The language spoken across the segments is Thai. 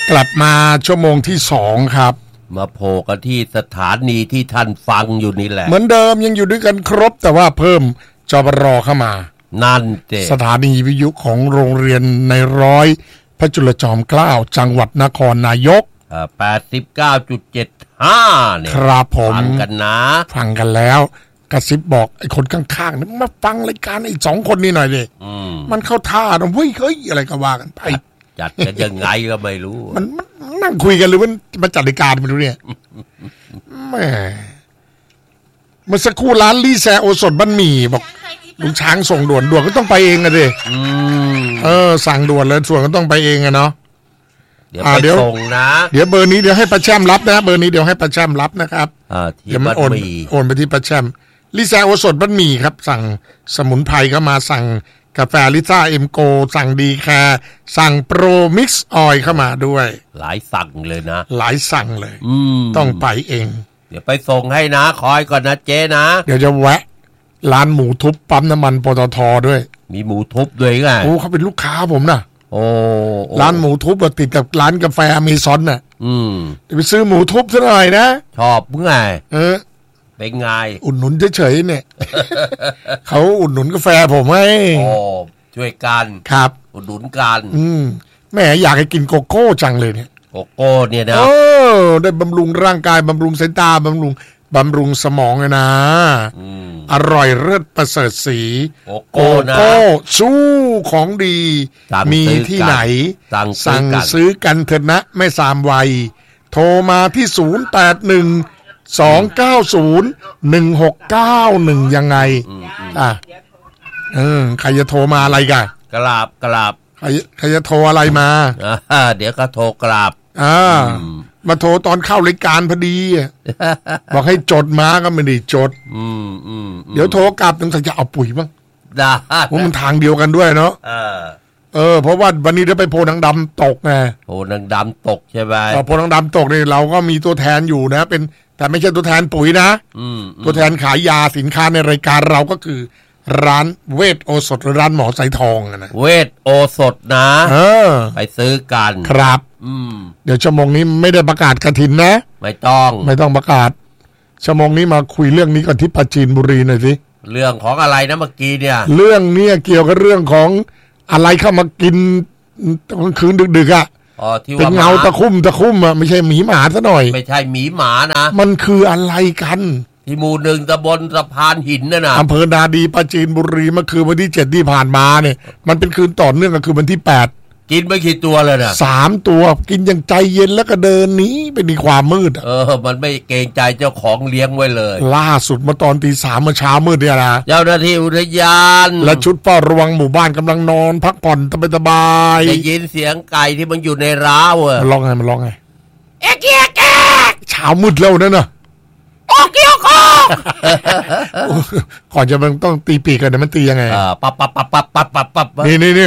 กลับมาชั่วโมงที่2ครับมาโผล่กันที่สถานีที่ท่านฟังอยู่นี่แหละเหมือนเดิมยังอยู่ด้วยกันครบแต่ว่าเพิ่มจบรเข้ามานั่นเจสถานีวิทยุของโรงเรียนในร้อยพระจุลจอมเกล้าจังหวัดนครนายก 89.75 เนี่ยครับผมฟังกันนะฟังกันแล้วกระซิบบอกไอ้คนข้างๆนี่มาฟังรายการไอ้2คนนี้หน่อยดิมันเข้าท่าเฮ้ยอะไรก็ว่ากันไปจัดกันยังไงก็ไม่รู้มันนั่งคุยกันหรือมันจัดรายการไม่รู้เนี่ยแม่เมื่อสักครู่ร้านลี่แซโอสดบ้านหมี่บอกลุงช้างส่งด่วนก็ต้องไปเองอะดิสั่งด่วนเลยส่วนก็ต้องไปเองอะเนาะเดี๋ยวไปส่งนะเดี๋ยวเบอร์นี้เดี๋ยวให้ป้าแช่มรับนะเบอร์นี้เดี๋ยวให้ป้าแช่มรับนะครับเดี๋ยวมันโอนไปที่ป้าแช่มลิซ่าโอสดบ้านหมี่ครับสั่งสมุนไพรก็มาสั่งกาแฟลิซ่าเอ็มโกสั่งดีแคร์สั่งโปรมิกซ์ออยล์เข้ามาด้วยหลายสั่งเลยนะหลายสั่งเลยต้องไปเองเดี๋ยวไปส่งให้นะคอยก่อนนะเจ๊นะเดี๋ยวจะแวะร้านหมูทุบปั๊มน้ำมันปตท.ด้วยมีหมูทุบด้วยไงโอ้เขาเป็นลูกค้าผมนะโอ้ร้านหมูทุบติดกับร้านกาแฟอเมซอนน่ะไปซื้อหมูทุบซะหน่อยนะชอบไงเป็นไงอุดหนุนเฉยๆเนี่ย เขาอุดหนุนกาแฟผมให้โอ้ช่วยกันครับอุดหนุนกันแม่อยากให้กินโกโก้จังเลยเนี่ยโกโก้เนี่ยนะได้บำรุงร่างกายบำรุงสายตาบำรุงสมองเลยนะอร่อยเลิศประเสริฐสีโกโก้สู้ของดีมีที่ไหนสั่งซื้อกันเถอะนะไม่สามวัยโทรมาที่0812901691ยังไงใครจะโทรมาอะไรกันกราบใครจะโทรอะไรมาเดี๋ยวก็โทรกราบมาโทรตอนเข้ารายการพอดีบอกให้จดมาก็ไม่ได้จดเดี๋ยวโทรกลับต้องจะเอาปุ๋ยบ้างได้เพราะมันทางเดียวกันด้วยเนาะเพราะว่าวันนี้จะไปโพนังดำตกไงโพนังดำตกใช่ไหมโพนังดำตกนี่เราก็มีตัวแทนอยู่นะเป็นแต่ไม่ใช่ตัวแทนปุ๋ยนะตัวแทนขายยาสินค้าในรายการเราก็คือร้านเวทโอสถหรือร้านหมอสายทองนะเวทโอสถนะไปซื้อกันครับเดี๋ยวชั่วโมงนี้ไม่ได้ประกาศกฐินนะไม่ต้องประกาศชั่วโมงนี้มาคุยเรื่องนี้กันที่ปราจีนบุรีหน่อยสิเรื่องของอะไรนะเมื่อกี้เนี่ยเรื่องนี้เกี่ยวกับเรื่องของอะไรเข้ามากินกลางคืนดึกๆเป็นเงาตะคุ่มอ่ะไม่ใช่หมีหมาซะหน่อยไม่ใช่หมีหมานะมันคืออะไรกันที่หมู่ 1ตำบลสะพานหินนะอำเภอนาดีปราจีนบุรีเมื่อคืนวันที่7ที่ผ่านมาเนี่ยมันเป็นคืนต่อเนื่องกับคืนวันที่8 กินไปกี่ตัวเลยนะ 3ตัวกินอย่างใจเย็นแล้วก็เดินหนีไปในความมืดมันไม่เกรงใจเจ้าของเลี้ยงไว้เลยล่าสุดเมื่อตอนตี 3เมื่อเช้ามืดเนี่ยนะเจ้าหน้าที่อุทยานและชุดเฝ้าระวังหมู่บ้านกำลังนอนพักผ่อนสบายได้ยินเสียงไก่ที่มันอยู่ในร้าวมันร้องไงเอ๊ะเช้ามืดแล้วนั่นน่ะโอ้เกี่ยวก็ก่อนจะมันต้องตีปีกกันมันตียังไงปั๊บนี่เนี่ย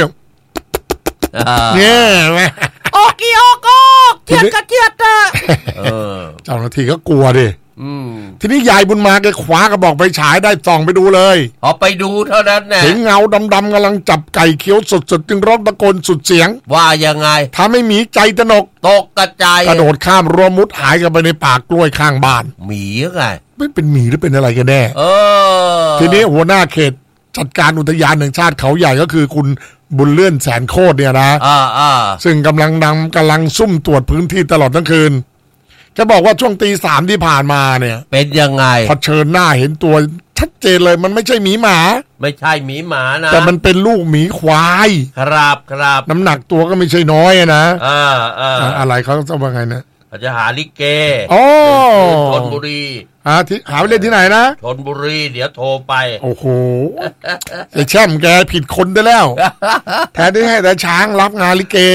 โอกิโอโกเจียดเจ้าหน้าที่ก็กลัวดิทีนี้ยายบุญมาแกคว้ากระบอกไปฉายได้ส่องไปดูเลยไปดูเท่านั้นแหละเห็นเงาดำๆกำลังจับไก่เคี้ยวสดๆจึงร้องตะโกนสุดเสียงว่ายังไงถ้าไม่หมีใจตนกตกกระจายกระโดดข้ามรั้วมุดหายกันไปในป่ากล้วยข้างบ้านหมีไงไม่เป็นหมีหรือเป็นอะไรกันแน่ทีนี้หัวหน้าเขตจัดการอุทยานแห่งชาติเขาใหญ่ก็คือคุณบุญเลื่อนแสนโคตรเนี่ยนะซึ่งกำลังซุ่มตรวจพื้นที่ตลอดทั้งคืนจะบอกว่าช่วงตี 3ที่ผ่านมาเนี่ยเป็นยังไงพอเชิญหน้าเห็นตัวชัดเจนเลยมันไม่ใช่หมีหมาไม่ใช่หมีหมานะแต่มันเป็นลูกหมีควายครับน้ำหนักตัวก็ไม่ใช่น้อยนะอะไรเขาจะว่าไงนะจะหาลิเกชลบุรีหาไปเล่นที่ไหนนะชลบุรีเดี๋ยวโทรไปโอ้โหไอ้แช่มแกผิดคนได้แล้วแทนที่ให้แต่ช้างรับงานลิเก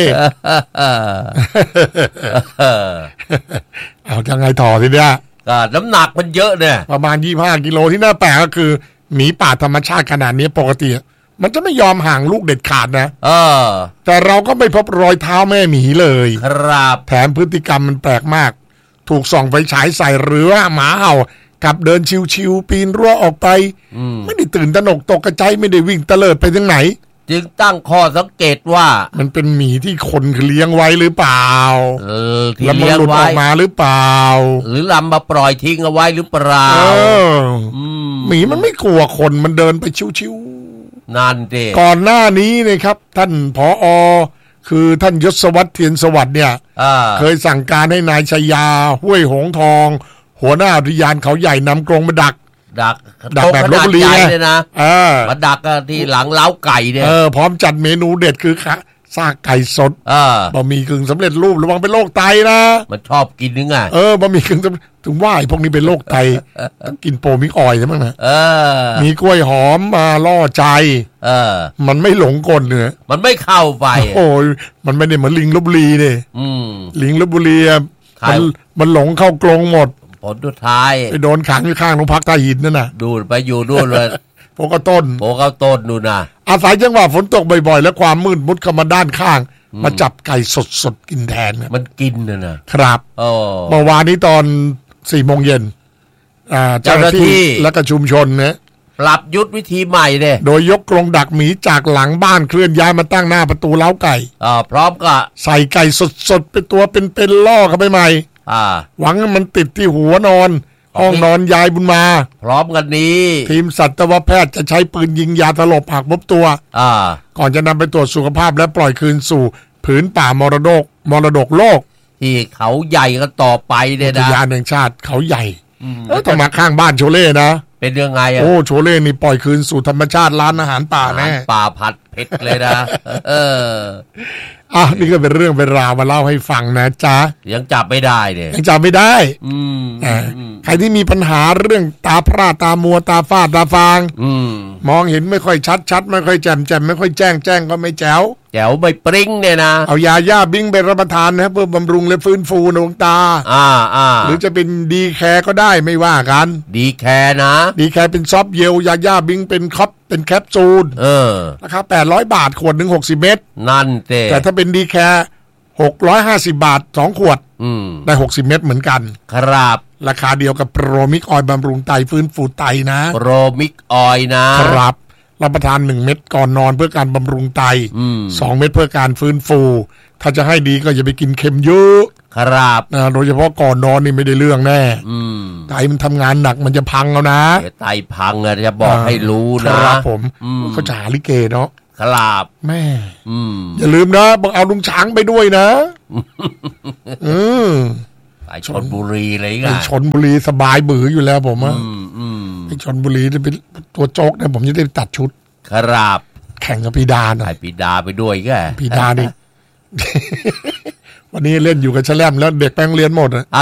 เอาจะไงต่อทีเนี้ยน้ำหนักมันเยอะเนี่ยประมาณ25 กิโลที่น่าแปลกก็คือหมีป่าธรรมชาติขนาดนี้ปกติมันจะไม่ยอมห่างลูกเด็ดขาดนะแต่เราก็ไม่พบรอยเท้าแม่หมีเลยครับแถมพฤติกรรมมันแปลกมากถูกส่องไฟฉายใส่หรือว่าหมาเห่ากับเดินชิวๆปีนรั้วออกไปไม่ได้ตื่นตระหนกตกกระจายไม่ได้วิ่งเตลิดไปทางไหนจึงตั้งข้อสังเกตว่ามันเป็นหมีที่คนเลี้ยงไว้หรือเปล่าที่แล้วมันหลุดออกมาหรือเปล่าหรือลำมาปล่อยทิ้งเอาไว้หรือเปล่าหมีมันไม่กลัวคนมันเดินไปชิวๆนั่นเด้ก่อนหน้านี้นะครับท่านผอ.คือท่านยศวัฒน์เทียนสวัสดิ์เนี่ยเคยสั่งการให้นายชยาห้วยหงทองหัวหน้าอุทยานเขาใหญ่นำกรงมาดักแบบลพบุรีเลยนะมาดักที่หลังเล้าไก่เนี่ยพร้อมจัดเมนูเด็ดคือซากไก่สดบะหมี่กึ่งสำเร็จรูประวังเป็นโรคไตนะมันชอบกินนึงไงบะหมี่กึ่งถึงว่าไอ้พวกนี้เป็นโรคไตต้องกินโปรมิกออยใช่ไหมนะมีกล้วยหอมมาล่อใจมันไม่หลงกลเนื้อมันไม่เข้าไปโอ้ยมันไม่ได้เหมือนลิงลพบุรีเนี่ยลิงลพบุรีมันหลงเข้ากรงหมดผลสุดท้ายไปโดนขังอยู่ข้างโรงพักใต้หินนั่นน่ะดูไปอยู่นู่นเลยโปกต้นนู่นน่ะอาศัยจังหวะฝนตกบ่อยๆและความมืดมุดเข้ามาด้านข้างมาจับไก่สดๆกินแทนมันกินนะครับเมื่อวานนี้ตอน 4 โมงเย็นเจ้าหน้าที่และก็ชุมชนเนี่ยปรับยุทธวิธีใหม่เลยโดยยกกรงดักหมีจากหลังบ้านเคลื่อนย้ายมาตั้งหน้าประตูเล้าไก่พร้อมก็ใส่ไก่สดๆเป็นตัวเป็นล่อเข้าไปใหม่หวังให้มันติดที่หัวนอนห้องนอนยายบุญมาพร้อมกันนี้ทีมสัตวแพทย์จะใช้ปืนยิงยาสลบหากพบตัวก่อนจะนำไปตรวจสุขภาพและปล่อยคืนสู่ผืนป่ามรดกโลกที่เขาใหญ่กันต่อไปเนี่ยนะอุทยานแห่งชาติเขาใหญ่ต้องมาข้างบ้านโชเล่นะเป็นยังไงโอ้โชเล่นี่ปล่อยคืนสู่ธรรมชาติร้านอาหารป่าแน่ป่าผัดเผ็ดเลยนะนี่ก็เป็นเรื่องเป็นราวมาเล่าให้ฟังนะจ๊ะยังจับไม่ได้เนี่ยยังจับไม่ได้ใครที่มีปัญหาเรื่องตาพร่าตามัวตาฝ้าตาฟางมองเห็นไม่ค่อยชัดไม่ค่อยแจ่มไม่ค่อยแจ้งก็ไม่แจ๋วไม่ปริ้งเนี่ยนะเอายาย่าบิ้งไปรับประทานนะเพื่อบำรุงและฟื้นฟูดวงตาหรือจะเป็นดีแคร์ก็ได้ไม่ว่ากันดีแคร์นะดีแคร์เป็นซอฟเยลยาย่าบิ้งเป็นแคปซูลราคา800 บาทขวดนึง60 เม็ดนั่นแต่ถ้าเป็นดีแคร์650 บาท2 ขวดได้60 เม็ดเหมือนกันครับราคาเดียวกับโปรมิกออยบำรุงไตฟื้นฟูไตนะโปรมิกออยนะครับรับประทาน1 เม็ดก่อนนอนเพื่อการบำรุงไต2 เม็ดเพื่อการฟื้นฟูถ้าจะให้ดีก็อย่าไปกินเค็มเยอะครับนะโดยเฉพาะก่อนนอนนี่ไม่ได้เรื่องแน่ไตมันทำงานหนักมันจะพังเอานะไตพังจะบอกให้รู้นะครับผมเขาจะหาลิเกเนาะครับแม่อย่าลืมนะบอกเอาลุงช้างไปด้วยนะไปชลบุรีเลยไงชลบุรีสบายบืออยู่แล้วผมไปชลบุรีจะเป็นตัวโจ๊กเนี่ยผมจะได้ตัดชุดครับแข่งกับพีดาหน่อยพีดาไปด้วยแกพีดานี่วันนี้เล่นอยู่กับแชลมแล้วเด็กแป้งเรียนหมด